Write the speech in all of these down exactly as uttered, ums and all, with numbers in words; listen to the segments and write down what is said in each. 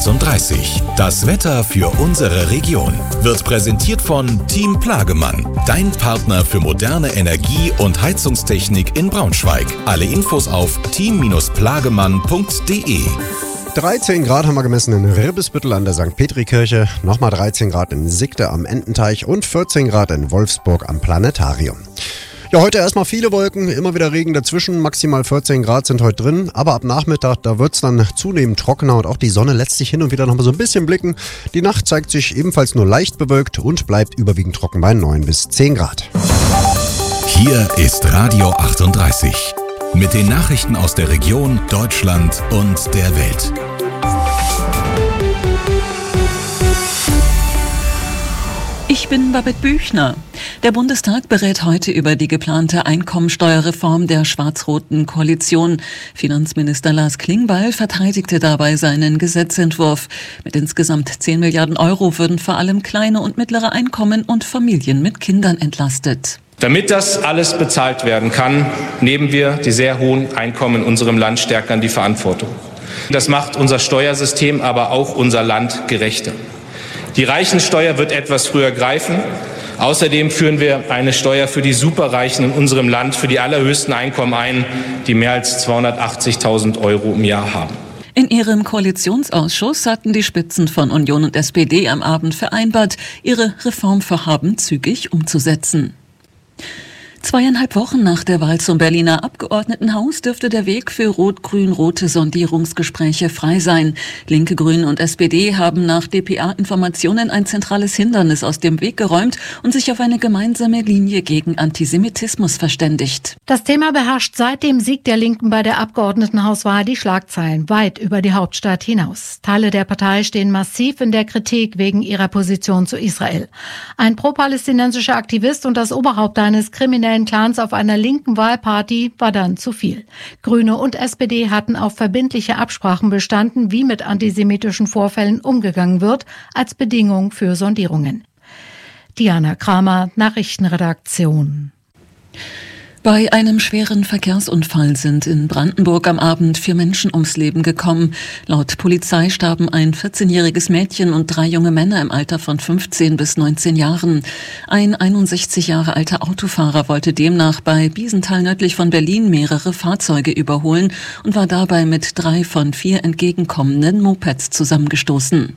achtunddreißig. Das Wetter für unsere Region wird präsentiert von Team Plagemann, dein Partner für moderne Energie- und Heizungstechnik in Braunschweig. Alle Infos auf team Bindestrich plagemann punkt de. dreizehn Grad haben wir gemessen in Ribbesbüttel an der Sankt Petri-Kirche, nochmal dreizehn Grad in Sigde am Ententeich und vierzehn Grad in Wolfsburg am Planetarium. Ja, heute erstmal viele Wolken, immer wieder Regen dazwischen, maximal vierzehn Grad sind heute drin, aber ab Nachmittag, da wird es dann zunehmend trockener und auch die Sonne lässt sich hin und wieder noch mal so ein bisschen blicken. Die Nacht zeigt sich ebenfalls nur leicht bewölkt und bleibt überwiegend trocken bei neun bis zehn Grad. Hier ist Radio achtunddreißig mit den Nachrichten aus der Region, Deutschland und der Welt. Ich bin Babette Büchner. Der Bundestag berät heute über die geplante Einkommensteuerreform der schwarz-roten Koalition. Finanzminister Lars Klingbeil verteidigte dabei seinen Gesetzentwurf. Mit insgesamt zehn Milliarden Euro würden vor allem kleine und mittlere Einkommen und Familien mit Kindern entlastet. Damit das alles bezahlt werden kann, nehmen wir die sehr hohen Einkommen in unserem Land stärker in die Verantwortung. Das macht unser Steuersystem, aber auch unser Land gerechter. Die Reichensteuer wird etwas früher greifen. Außerdem führen wir eine Steuer für die Superreichen in unserem Land für die allerhöchsten Einkommen ein, die mehr als zweihundertachtzigtausend Euro im Jahr haben. In ihrem Koalitionsausschuss hatten die Spitzen von Union und S P D am Abend vereinbart, ihre Reformvorhaben zügig umzusetzen. Zweieinhalb Wochen nach der Wahl zum Berliner Abgeordnetenhaus dürfte der Weg für rot-grün-rote Sondierungsgespräche frei sein. Linke, Grüne und S P D haben nach D P A-Informationen ein zentrales Hindernis aus dem Weg geräumt und sich auf eine gemeinsame Linie gegen Antisemitismus verständigt. Das Thema beherrscht seit dem Sieg der Linken bei der Abgeordnetenhauswahl die Schlagzeilen weit über die Hauptstadt hinaus. Teile der Partei stehen massiv in der Kritik wegen ihrer Position zu Israel. Ein pro-palästinensischer Aktivist und das Oberhaupt eines kriminellen Clans auf einer linken Wahlparty war dann zu viel. Grüne und S P D hatten auf verbindliche Absprachen bestanden, wie mit antisemitischen Vorfällen umgegangen wird, als Bedingung für Sondierungen. Diana Kramer, Nachrichtenredaktion. Bei einem schweren Verkehrsunfall sind in Brandenburg am Abend vier Menschen ums Leben gekommen. Laut Polizei starben ein vierzehnjähriges Mädchen und drei junge Männer im Alter von fünfzehn bis neunzehn Jahren. Ein einundsechzig Jahre alter Autofahrer wollte demnach bei Biesenthal nördlich von Berlin mehrere Fahrzeuge überholen und war dabei mit drei von vier entgegenkommenden Mopeds zusammengestoßen.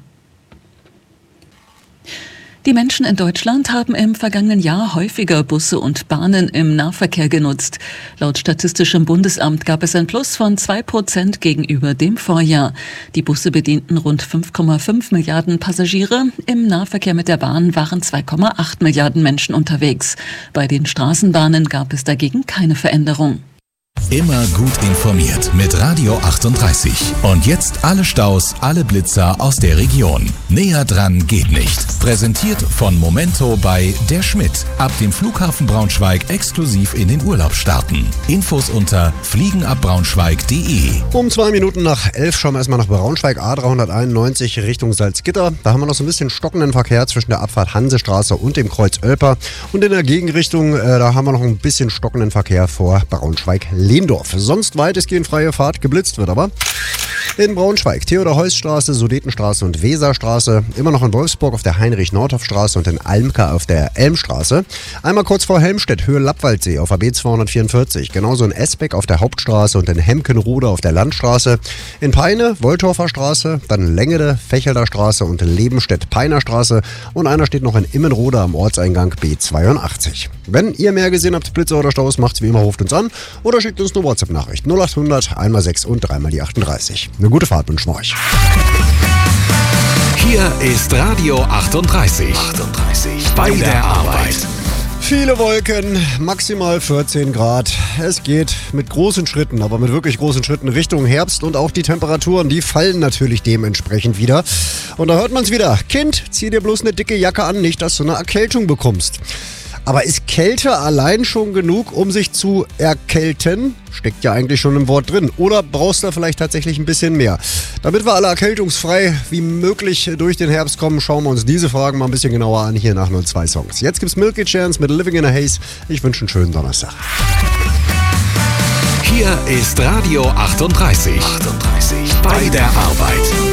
Die Menschen in Deutschland haben im vergangenen Jahr häufiger Busse und Bahnen im Nahverkehr genutzt. Laut Statistischem Bundesamt gab es ein Plus von zwei Prozent gegenüber dem Vorjahr. Die Busse bedienten rund fünf Komma fünf Milliarden Passagiere. Im Nahverkehr mit der Bahn waren zwei Komma acht Milliarden Menschen unterwegs. Bei den Straßenbahnen gab es dagegen keine Veränderung. Immer gut informiert mit Radio achtunddreißig. Und jetzt alle Staus, alle Blitzer aus der Region. Näher dran geht nicht. Präsentiert von Momento bei Der Schmidt. Ab dem Flughafen Braunschweig exklusiv in den Urlaub starten. Infos unter fliegenabbraunschweig punkt de. Um zwei Minuten nach elf schauen wir erstmal nach Braunschweig, A dreihunderteinundneunzig Richtung Salzgitter. Da haben wir noch so ein bisschen stockenden Verkehr zwischen der Abfahrt Hansestraße und dem Kreuz Oelper. Und in der Gegenrichtung, äh, da haben wir noch ein bisschen stockenden Verkehr vor Braunschweig-Lehndorf. Sonst weitestgehend freie Fahrt, geblitzt wird aber. In Braunschweig, Theodor-Heuss-Straße, Sudetenstraße und Weserstraße. Immer noch in Wolfsburg auf der Heinrich-Nordhoff-Straße und in Almka auf der Elmstraße. Einmal kurz vor Helmstedt, Höhe Lappwaldsee auf A B zweihundertvierundvierzig. Genauso in Esbeck auf der Hauptstraße und in Hemkenrode auf der Landstraße. In Peine, Woltorfer Straße, dann Längede, Fechelder Straße und Lebenstedt-Peiner Straße. Und einer steht noch in Immenrode am Ortseingang B zweiundachtzig. Wenn ihr mehr gesehen habt, Blitze oder Staus, macht's wie immer, ruft uns an oder schickt uns eine WhatsApp-Nachricht. null achthundert, einmal sechs und dreimal die achtunddreißig. Eine gute Fahrt wünschen wir euch. Hier ist Radio achtunddreißig. achtunddreißig. Bei der Arbeit. Viele Wolken, maximal vierzehn Grad. Es geht mit großen Schritten, aber mit wirklich großen Schritten Richtung Herbst und auch die Temperaturen, die fallen natürlich dementsprechend wieder. Und da hört man es wieder. Kind, zieh dir bloß eine dicke Jacke an, nicht, dass du eine Erkältung bekommst. Aber ist Kälte allein schon genug, um sich zu erkälten? Steckt ja eigentlich schon im Wort drin. Oder brauchst du vielleicht tatsächlich ein bisschen mehr? Damit wir alle erkältungsfrei wie möglich durch den Herbst kommen, schauen wir uns diese Fragen mal ein bisschen genauer an hier nach nur zwei Songs. Jetzt gibt's Milky Chance mit Living in a Haze. Ich wünsche einen schönen Donnerstag. Hier ist Radio achtunddreißig. achtunddreißig. Bei der Arbeit.